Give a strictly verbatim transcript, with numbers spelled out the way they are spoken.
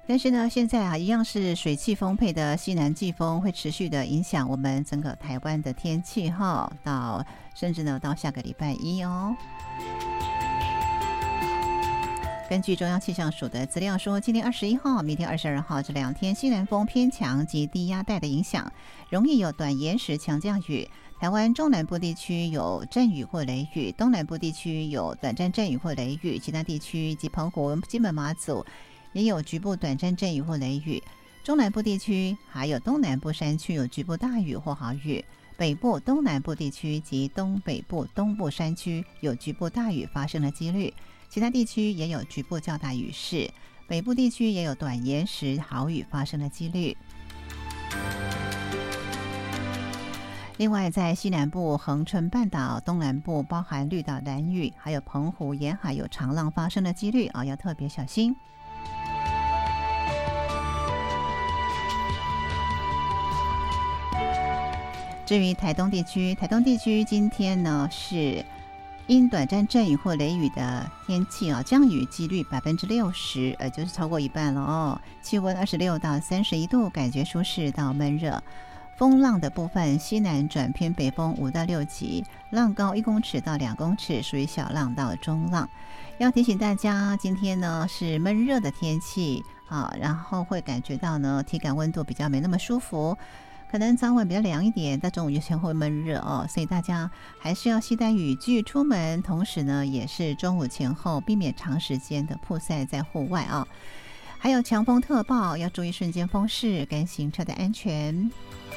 但是呢，现在啊，一样是水汽丰沛的西南季风会持续的影响我们整个台湾的天气哈，到甚至呢到下个礼拜一哦。根据中央气象署的资料说，今天二十一号、明天二十二号这两天，西南风偏强及低压带的影响，容易有短延时强降雨。台湾中南部地区有阵雨或雷雨，东南部地区有短暂阵雨或雷雨，其他地区及澎湖、金门、马祖也有局部短暂阵雨或雷雨。中南部地区还有东南部山区有局部大雨或豪雨。北部、东南部地区及东北部、东部山区有局部大雨发生的几率。其他地区也有局部较大雨势，北部地区也有短延时豪雨发生的几率。另外，在西南部、恒春半岛、东南部，包含绿岛、兰屿，还有澎湖沿海有长浪发生的几率啊，要特别小心。至于台东地区，台东地区今天呢是因短暂阵雨或雷雨的天气啊，降雨几率百分之六十，呃，就是超过一半了哦。气温二十六到三十一度，感觉舒适到闷热。风浪的部分，西南转偏北风五到六级，浪高一公尺到两公尺，属于小浪到中浪。要提醒大家，今天呢是闷热的天气啊，然后会感觉到呢体感温度比较没那么舒服。可能早晚比较凉一点，但中午有些会闷热哦，所以大家还是要携带雨具出门，同时呢，也是中午前后避免长时间的曝晒在户外啊。还有强风特报，要注意瞬间风势跟行车的安全。